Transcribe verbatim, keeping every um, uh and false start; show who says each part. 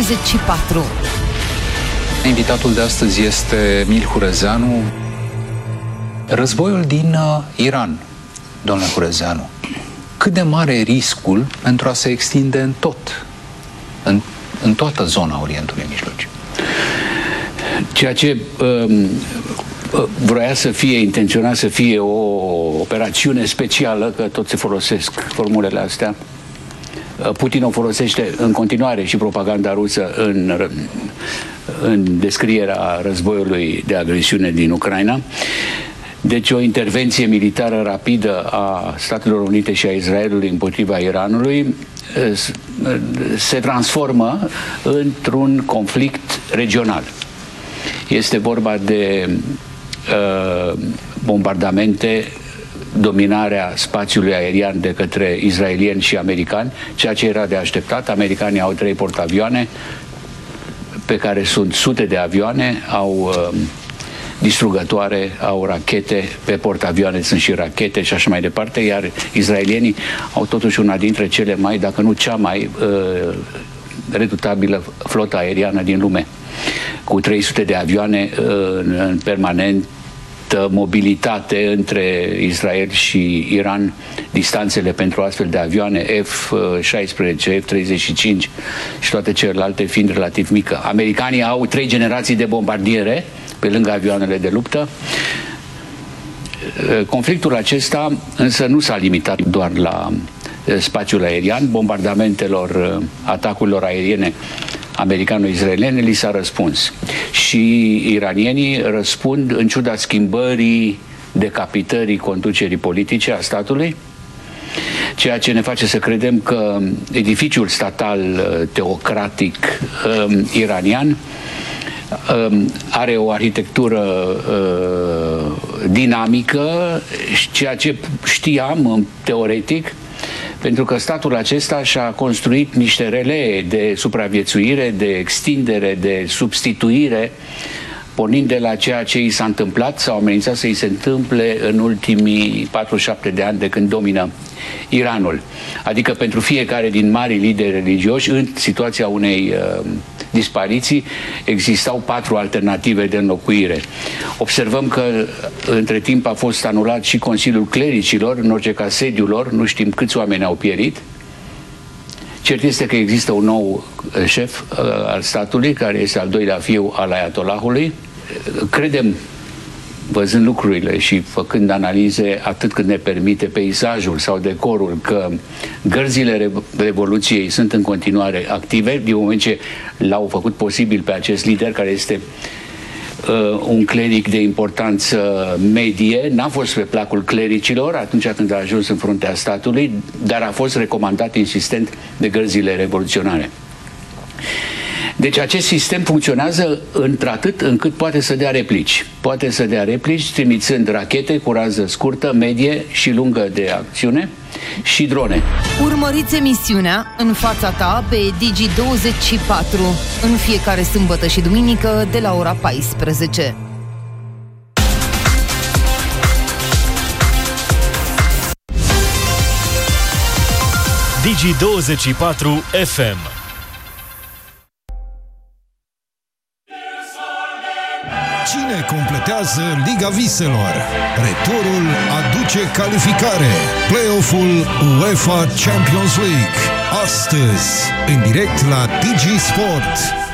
Speaker 1: douăzeci și patru.
Speaker 2: Invitatul de astăzi este Emil Hurezeanu. Războiul din uh, Iran, domnule Hurezeanu, cât de mare e riscul pentru a se extinde în tot, în, în toată zona Orientului Mijlociu?
Speaker 3: Ceea ce um, vroia să fie, intenționa să fie o operațiune specială, că tot se folosesc formulele astea. Putin o folosește în continuare și propaganda rusă în, în descrierea războiului de agresiune din Ucraina. Deci o intervenție militară rapidă a Statelor Unite și a Israelului împotriva Iranului se transformă într-un conflict regional. Este vorba de uh, bombardamente, dominarea spațiului aerian de către israelieni și americani, ceea ce era de așteptat. Americanii au trei portavioane, pe care sunt sute de avioane, au uh, distrugătoare, au rachete, pe portavioane sunt și rachete și așa mai departe, iar israelienii au totuși una dintre cele mai, dacă nu cea mai uh, redutabilă flotă aeriană din lume, cu trei sute de avioane uh, în, în permanent mobilitate între Israel și Iran, distanțele pentru astfel de avioane F șaisprezece, F treizeci și cinci și toate celelalte fiind relativ mică. Americanii au trei generații de bombardiere pe lângă avioanele de luptă. Conflictul acesta însă nu s-a limitat doar la spațiul aerian. Bombardamentelor, atacurilor aeriene americano-israeliene li s-a răspuns. Și iranienii răspund în ciuda schimbării, decapitării conducerii politice a statului, ceea ce ne face să credem că edificiul statal teocratic um, iranian um, are o arhitectură uh, dinamică, ceea ce știam teoretic, pentru că statul acesta și-a construit niște relee de supraviețuire, de extindere, de substituire, pornind de la ceea ce i s-a întâmplat sau amenințat să i se întâmple în ultimii patruzeci și șapte de ani de când domină Iranul. Adică pentru fiecare din marii lideri religioși, în situația unei uh, dispariții, existau patru alternative de înlocuire. Observăm că între timp a fost anulat și Consiliul Clericilor, în orice caz sediul lor, nu știm câți oameni au pierit. Cert este că există un nou șef uh, al statului, care este al doilea fiu al Ayatollahului. Credem, văzând lucrurile și făcând analize atât cât ne permite peisajul sau decorul, că gărzile Revoluției sunt în continuare active, din moment ce l-au făcut posibil pe acest lider, care este uh, un cleric de importanță medie, n-a fost pe placul clericilor atunci când a ajuns în fruntea statului, dar a fost recomandat insistent de gărzile revoluționare. Deci acest sistem funcționează într-atât încât poate să dea replici. Poate să dea replici trimițând rachete cu rază scurtă, medie și lungă de acțiune și drone.
Speaker 1: Urmăriți emisiunea În fața ta pe Digi douăzeci și patru în fiecare sâmbătă și duminică de la ora paisprezece.
Speaker 4: Digi douăzeci și patru F M.
Speaker 5: Cine completează Liga Viselor? Returul aduce calificare. Play-off-ul UEFA Champions League. Astăzi, în direct la Digi Sport.